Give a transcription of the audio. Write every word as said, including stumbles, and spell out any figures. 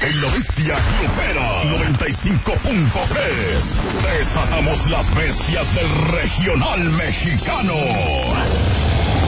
En La Bestia y Opera noventa y cinco punto tres. Desatamos las bestias del regional mexicano.